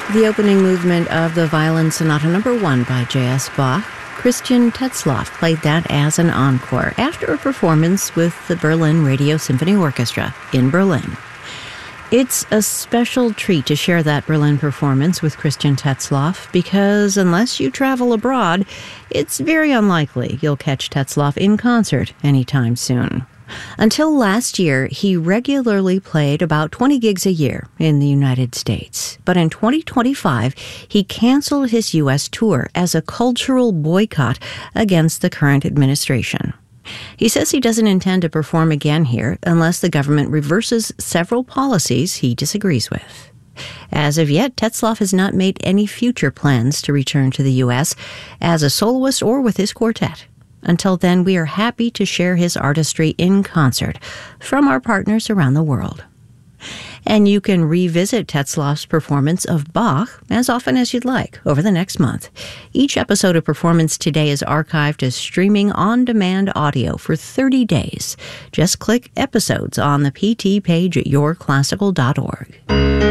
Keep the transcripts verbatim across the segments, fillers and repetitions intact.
The opening movement of the Violin Sonata Number One by J S Bach, Christian Tetzlaff played that as an encore after a performance with the Berlin Radio Symphony Orchestra in Berlin. It's a special treat to share that Berlin performance with Christian Tetzlaff because unless you travel abroad, it's very unlikely you'll catch Tetzlaff in concert anytime soon. Until last year, he regularly played about twenty gigs a year in the United States. But in twenty twenty-five, he canceled his U S tour as a cultural boycott against the current administration. He says he doesn't intend to perform again here unless the government reverses several policies he disagrees with. As of yet, Tetzlaff has not made any future plans to return to the U S as a soloist or with his quartet. Until then, we are happy to share his artistry in concert from our partners around the world. And you can revisit Tetzlaff's performance of Bach as often as you'd like over the next month. Each episode of Performance Today is archived as streaming on-demand audio for thirty days. Just click Episodes on the P T page at your classical dot org.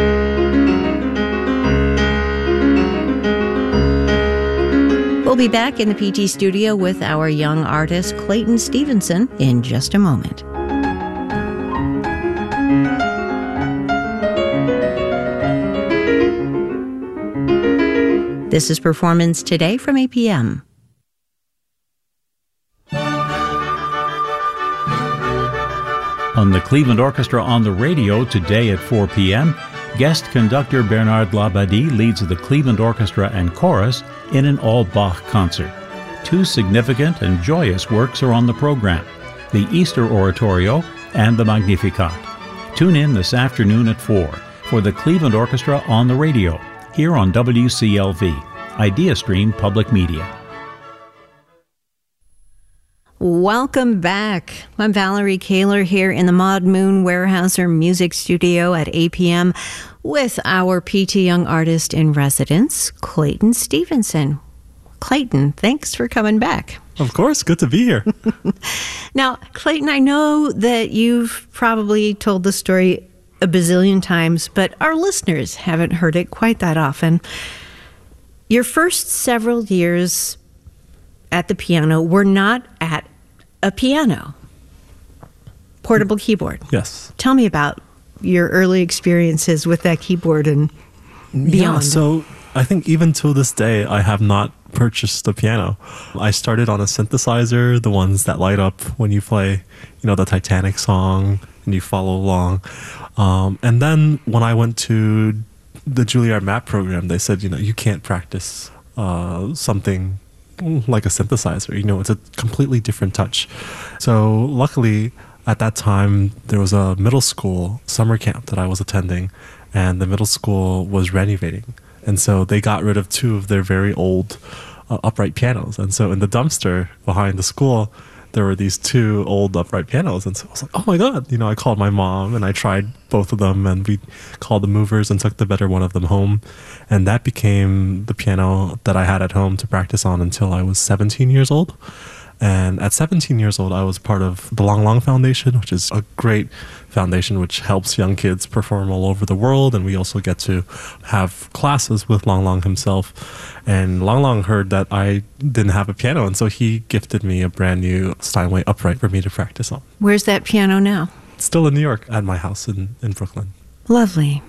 We'll be back in the P T studio with our young artist Clayton Stevenson in just a moment. This is Performance Today from A P M. On the Cleveland Orchestra on the Radio today at four p.m., guest conductor Bernard Labadie leads the Cleveland Orchestra and Chorus in an all-Bach concert. Two significant and joyous works are on the program, the Easter Oratorio and the Magnificat. Tune in this afternoon at four for the Cleveland Orchestra on the Radio, here on W C L V, IdeaStream Public Media. Welcome back. I'm Valerie Kaler here in the Maud Moon Weyerhaeuser Music Studio at A P M with our P T Young Artist in Residence, Clayton Stevenson. Clayton, thanks for coming back. Of course, good to be here. Now, Clayton, I know that you've probably told the story a bazillion times, but our listeners haven't heard it quite that often. Your first several years at the piano were not at a piano. Portable keyboard. Yes. Tell me about your early experiences with that keyboard and beyond. Yeah, so I think even to this day, I have not purchased a piano. I started on a synthesizer, the ones that light up when you play, you know, the Titanic song and you follow along. Um, and then when I went to the Juilliard M A P program, they said, you know, you can't practice uh, something like a synthesizer. You know, it's a completely different touch. So luckily, at that time, there was a middle school summer camp that I was attending, and the middle school was renovating. And so they got rid of two of their very old uh, upright pianos. And so in the dumpster behind the school, there were these two old upright pianos. And so I was like, oh my God, you know, I called my mom and I tried both of them, and we called the movers and took the better one of them home. And that became the piano that I had at home to practice on until I was seventeen years old. And at seventeen years old, I was part of the Lang Lang Foundation, which is a great foundation which helps young kids perform all over the world. And we also get to have classes with Lang Lang himself. And Lang Lang heard that I didn't have a piano, and so he gifted me a brand new Steinway upright for me to practice on. Where's that piano now? It's still in New York at my house in, in Brooklyn. Lovely.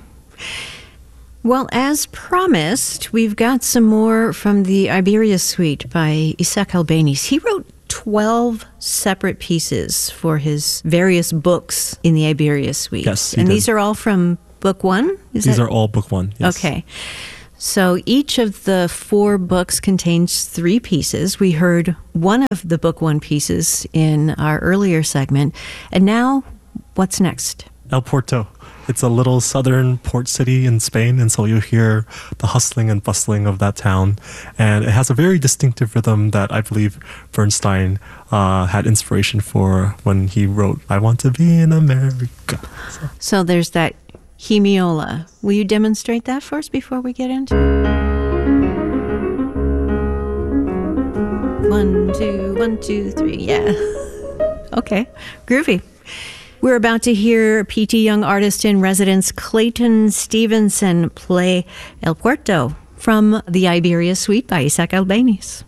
Well, as promised, we've got some more from the Iberia Suite by Isaac Albéniz. He wrote twelve separate pieces for his various books in the Iberia Suite. Yes, he and did. These are all from book one? Is These that... are all book one, yes. Okay. So each of the four books contains three pieces. We heard one of the book one pieces in our earlier segment. And now, what's next? El Porto. It's a little southern port city in Spain, and so you hear the hustling and bustling of that town. And it has a very distinctive rhythm that I believe Bernstein uh, had inspiration for when he wrote, I Want to Be in America. So, so there's that hemiola. Will you demonstrate that for us before we get into it? One, two, one, two, three, yeah. Okay, groovy. We're about to hear P T Young artist in residence Clayton Stevenson play El Puerto from the Iberia Suite by Isaac Albéniz.